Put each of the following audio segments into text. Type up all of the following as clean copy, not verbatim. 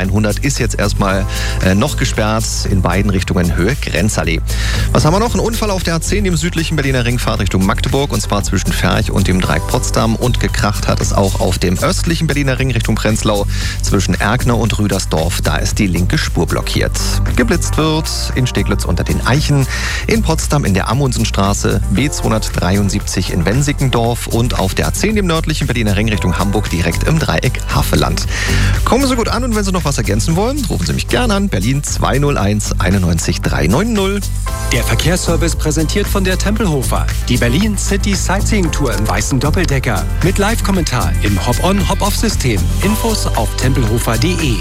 A100 ist jetzt erstmal noch gesperrt in beiden Richtungen Höhe Grenzallee. Was haben wir noch? Ein Unfall auf der A10 im südlichen Berliner Ring, Fahrtrichtung Magdeburg, und zwar zwischen Ferch und dem Dreieck Potsdam, und gekracht hat es auch auf dem östlichen Berliner Ring Richtung Prenzlau zwischen Erkner und Rüdersdorf. Da ist die linke Spur blockiert. Geblitzt wird in Steglitz unter den Eichen, in Potsdam in der Amundsenstraße, B273 in Wensickendorf und auf der A10 im nördlichen Berliner Ring Richtung Hamburg direkt im Dreieck Havelland. Kommen Sie gut an, und wenn Sie noch was ergänzen wollen, rufen Sie mich gerne an. Berlin 201 91 390. Der Verkehrsservice präsentiert von der Tempelhofer. Die Berlin City Sightseeing Tour im weißen Doppeldecker. Mit Live-Kommentar im Hop-on-Hop-off-System. Infos auf tempelhofer.de.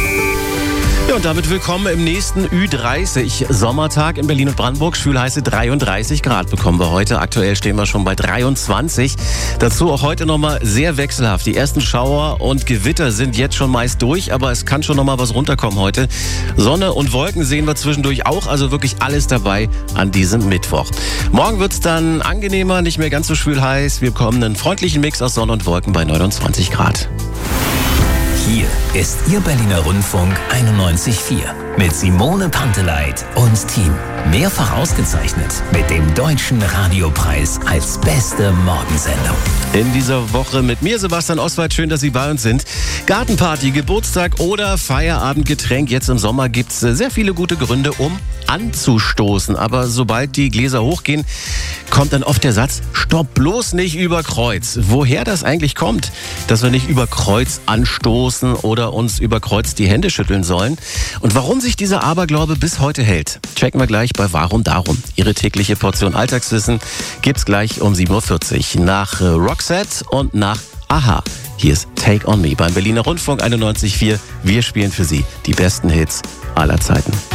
Ja, und damit willkommen im nächsten Ü30 Sommertag in Berlin und Brandenburg. Schwülheiße 33 Grad bekommen wir heute. Aktuell stehen wir schon bei 23. Dazu auch heute nochmal sehr wechselhaft. Die ersten Schauer und Gewitter sind jetzt schon meist durch, aber es kann schon nochmal was runterkommen heute. Sonne und Wolken sehen wir zwischendurch auch, also wirklich alles dabei an diesem Mittwoch. Morgen wird es dann angenehmer, nicht mehr ganz so schwülheiß. Wir bekommen einen freundlichen Mix aus Sonne und Wolken bei 29 Grad. Hier ist Ihr Berliner Rundfunk 91.4 mit Simone Panteleit und Team. Mehrfach ausgezeichnet mit dem Deutschen Radiopreis als beste Morgensendung. In dieser Woche mit mir, Sebastian Oswald. Schön, dass Sie bei uns sind. Gartenparty, Geburtstag oder Feierabendgetränk. Jetzt im Sommer gibt es sehr viele gute Gründe, um anzustoßen. Aber sobald die Gläser hochgehen, kommt dann oft der Satz, stopp bloß nicht über Kreuz. Woher das eigentlich kommt, dass wir nicht über Kreuz anstoßen oder uns über Kreuz die Hände schütteln sollen. Und warum sich dieser Aberglaube bis heute hält, checken wir gleich bei Warum Darum. Ihre tägliche Portion Alltagswissen gibt's gleich um 7.40 Uhr nach Roxette und nach Aha. Hier ist Take On Me beim Berliner Rundfunk 91.4. Wir spielen für Sie die besten Hits aller Zeiten.